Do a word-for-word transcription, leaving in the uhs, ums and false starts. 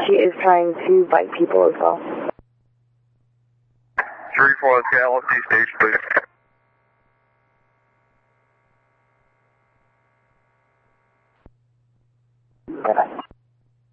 she is trying to bite people as well. three four, let's get L F T stage, please. Bye-bye.